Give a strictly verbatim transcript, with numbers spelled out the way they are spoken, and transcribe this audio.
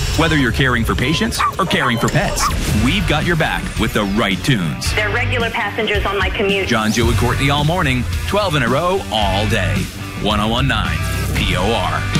Whether you're caring for patients or caring for pets, we've got your back with the right tunes. They're regular passengers on my commute. John, Joe, and Courtney all morning, twelve in a row, all day. one oh one point nine P O R.